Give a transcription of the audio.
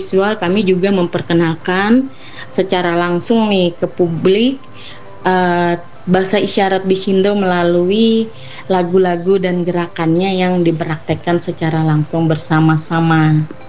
visual kami juga memperkenalkan secara langsung nih ke publik uh, bahasa isyarat Bisindo melalui lagu-lagu dan gerakannya yang dipraktekkan secara langsung bersama-sama.